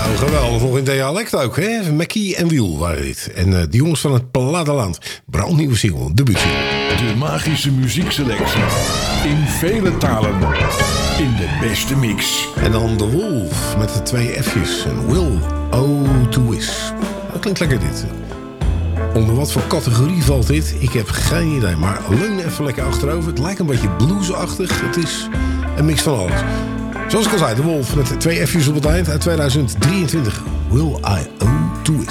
Nou, geweldig. Nog in dialect ook, hè? Mackie en Wiel waren dit. En die jongens van het platteland. Brandnieuwe single, debuutsingle. De magische muziekselectie. In vele talen. In de beste mix. En dan The Wolf met de 2 F'jes. En Will O to Wish. Dat klinkt lekker dit. Onder wat voor categorie valt dit? Ik heb geen idee. Maar leun even lekker achterover. Het lijkt een beetje bluesachtig. Het is een mix van alles. Zoals ik al zei, The Wolf met 2 F'jes op het eind uit 2023. Will I O